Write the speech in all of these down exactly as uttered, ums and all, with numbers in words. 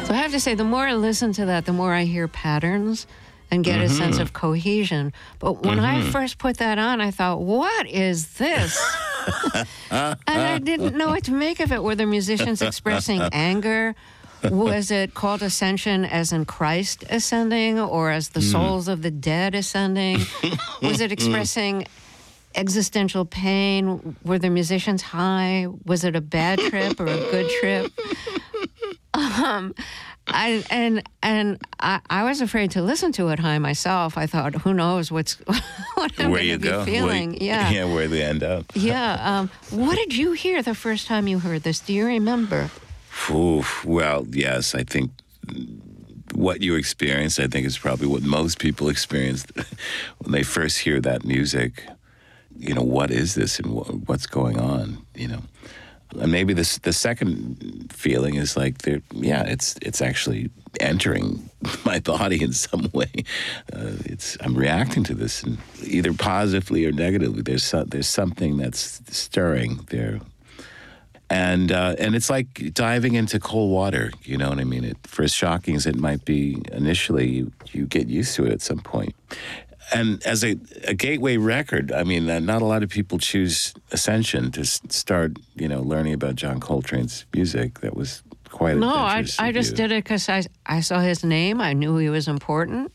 So I have to say, the more I listen to that, the more I hear patterns and get mm-hmm. a sense of cohesion. But when mm-hmm. I first put that on, I thought, what is this? And I didn't know what to make of it. Were the musicians expressing anger? Was it called ascension as in Christ ascending or as the mm. souls of the dead ascending? Was it expressing existential pain? Were the musicians high? Was it a bad trip or a good trip? Um, I and and I, I was afraid to listen to it high myself. I thought, who knows what's what I'm where you be go, feeling? where, yeah, yeah, where they end up. yeah. Um, what did you hear the first time you heard this? Do you remember? Ooh, well, yes. I think what you experienced, I think, is probably what most people experienced when they first hear that music. You know, what is this and wh- what's going on? You know. And maybe this, the second feeling is like, there, yeah, it's it's actually entering my body in some way. Uh, it's I'm reacting to this, and either positively or negatively. There's so, there's something that's stirring there, and uh, and it's like diving into cold water. You know what I mean? It, for as shocking as it might be initially, you, you get used to it at some point. And as a, a gateway record, I mean, uh, not a lot of people choose Ascension to s- start, you know, learning about John Coltrane's music. That was quite no. I adventurous I of just you. did it because I I saw his name. I knew he was important.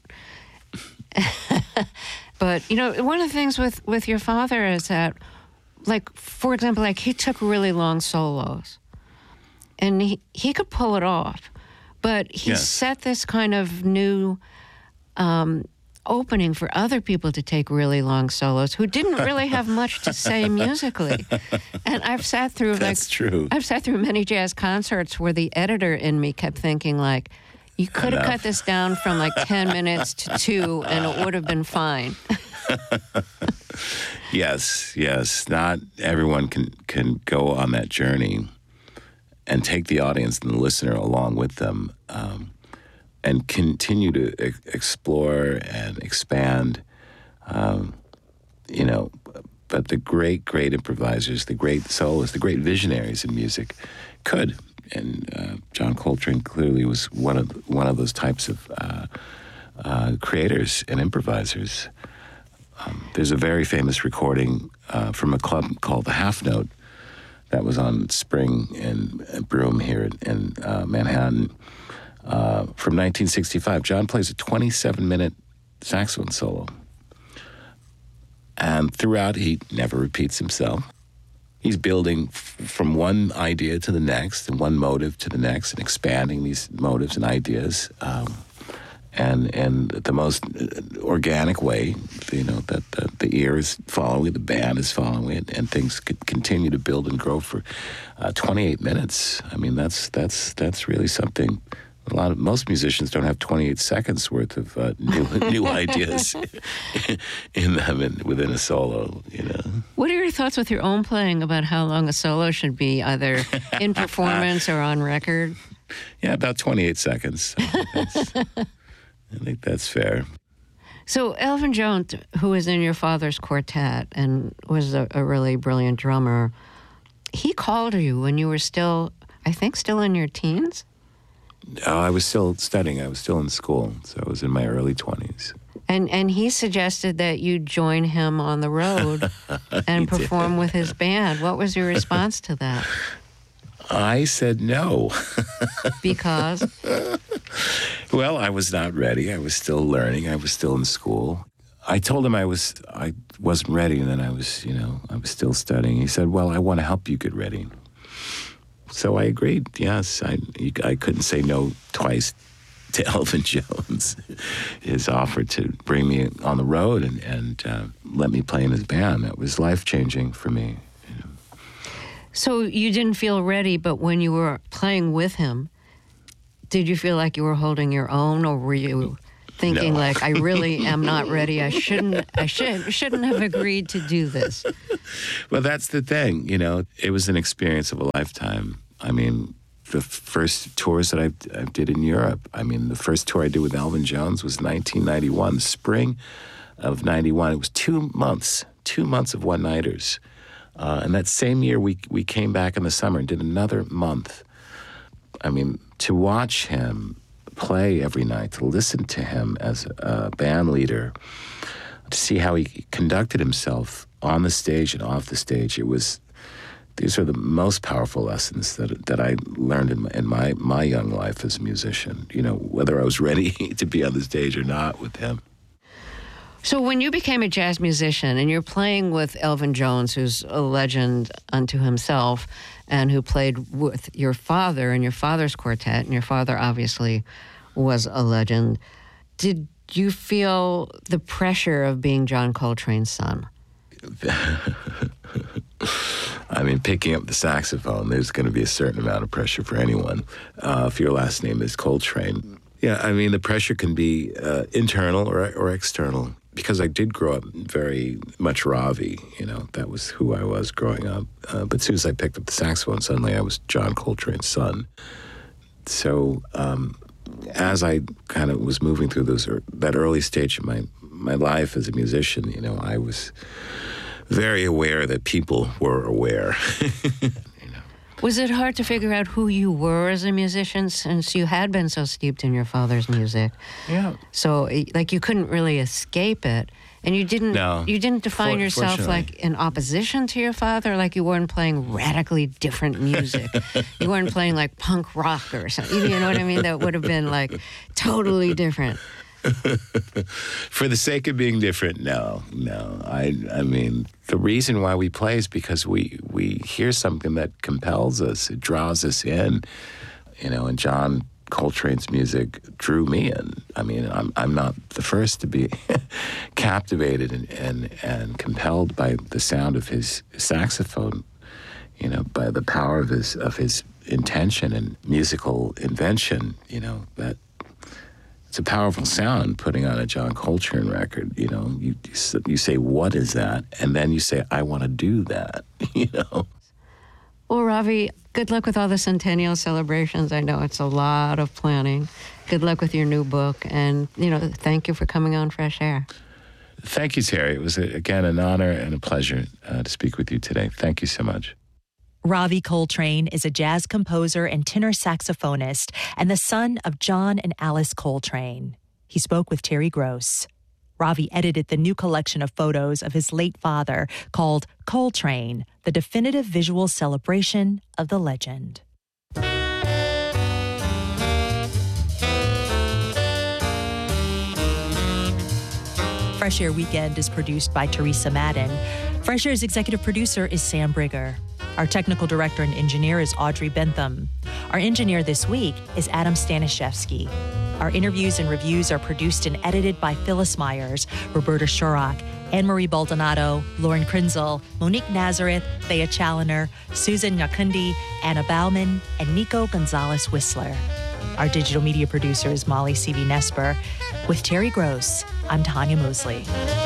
But you know, one of the things with with your father is that, like, for example, like he took really long solos, and he he could pull it off, but he Yes. set this kind of new. Um, opening for other people to take really long solos who didn't really have much to say musically. And I've sat through That's like true. I've sat through many jazz concerts where the editor in me kept thinking like, you could have cut this down from like ten minutes to two and it would have been fine. Yes, yes. Not everyone can, can go on that journey and take the audience and the listener along with them. Um, and continue to e- explore and expand, um, you know, but the great, great improvisers, the great soloists, the great visionaries in music could. And uh, John Coltrane clearly was one of one of those types of uh, uh, creators and improvisers. Um, there's a very famous recording uh, from a club called the Half Note that was on Spring and Broome here in uh, Manhattan. Uh, from nineteen sixty-five, John plays a twenty-seven minute saxophone solo. And throughout, he never repeats himself. He's building f- from one idea to the next and one motive to the next and expanding these motives and ideas um, and and the most organic way, you know, that the, the ear is following it, the band is following it, and things could continue to build and grow for uh, twenty-eight minutes. I mean, that's that's that's really something. A lot of most musicians don't have twenty-eight seconds worth of uh, new new ideas in them in, within a solo. You know. What are your thoughts with your own playing about how long a solo should be, either in performance or on record? Yeah, about twenty-eight seconds. I think that's, I think that's fair. So Elvin Jones, who was in your father's quartet and was a, a really brilliant drummer, he called you when you were still, I think, still in your teens? Oh, I was still studying. I was still in school, so I was in my early twenties. And and he suggested that you join him on the road and perform with his band. What was your response to that? I said no. Because? Well, I was not ready. I was still learning. I was still in school. I told him I was I wasn't ready, and then I was, you know, I was still studying. He said, "Well, I want to help you get ready." So I agreed. Yes, I I couldn't say no twice to Elvin Jones. His offer to bring me on the road and and uh, let me play in his band, that was life changing for me. You know. So you didn't feel ready, but when you were playing with him, did you feel like you were holding your own, or were you thinking No. like, I really am not ready. I shouldn't. I should shouldn't have agreed to do this. Well, that's the thing. You know, it was an experience of a lifetime. I mean, the first tours that I, I did in Europe, I mean, the first tour I did with Elvin Jones was nineteen ninety-one, the spring of ninety-one. It was two months, two months of one-nighters. Uh, and that same year, we we came back in the summer and did another month. I mean, to watch him play every night, to listen to him as a band leader, to see how he conducted himself on the stage and off the stage, it was, these are the most powerful lessons that that I learned in my, in my, my young life as a musician, you know, whether I was ready to be on the stage or not with him. So when you became a jazz musician and you're playing with Elvin Jones, who's a legend unto himself, and who played with your father and your father's quartet, and your father obviously was a legend, did you feel the pressure of being John Coltrane's son? I mean, picking up the saxophone, there's going to be a certain amount of pressure for anyone. Uh, if your last name is Coltrane. Yeah, I mean, the pressure can be uh, internal or, or external. Because I did grow up very much Ravi, you know, that was who I was growing up. Uh, but as soon as I picked up the saxophone, suddenly I was John Coltrane's son. So um, as I kind of was moving through those that early stage of my, my life as a musician, you know, I was very aware that people were aware. Was it hard to figure out who you were as a musician since you had been so steeped in your father's music? Yeah. So, like, you couldn't really escape it, and you didn't. No. You didn't define For, yourself like in opposition to your father. Like you weren't playing radically different music. You weren't playing like punk rock or something. You know what I mean? That would have been like totally different. For the sake of being different, no, no. I, I mean, the reason why we play is because we we hear something that compels us. It draws us in, you know. And John Coltrane's music drew me in. I mean, I'm I'm not the first to be captivated and, and and compelled by the sound of his saxophone. You know, by the power of his of his intention and musical invention. You know that. It's a powerful sound, putting on a John Coltrane record. You know, you you say, what is that? And then you say, I want to do that, you know? Well, Ravi, good luck with all the centennial celebrations. I know it's a lot of planning. Good luck with your new book. And, you know, thank you for coming on Fresh Air. Thank you, Terry. It was, again, an honor and a pleasure uh, to speak with you today. Thank you so much. Ravi Coltrane is a jazz composer and tenor saxophonist and the son of John and Alice Coltrane. He spoke with Terry Gross. Ravi edited the new collection of photos of his late father called Coltrane, the definitive visual celebration of the legend. Fresh Air Weekend is produced by Teresa Madden. Fresh Air's executive producer is Sam Brigger. Our technical director and engineer is Audrey Bentham. Our engineer this week is Adam Staniszewski. Our interviews and reviews are produced and edited by Phyllis Myers, Roberta Shorrock, Anne-Marie Baldonado, Lauren Krinzel, Monique Nazareth, Thea Challoner, Susan Nyakundi, Anna Bauman, and Nico Gonzalez Whistler. Our digital media producer is Molly C V Nesper. With Terry Gross, I'm Tanya Mosley.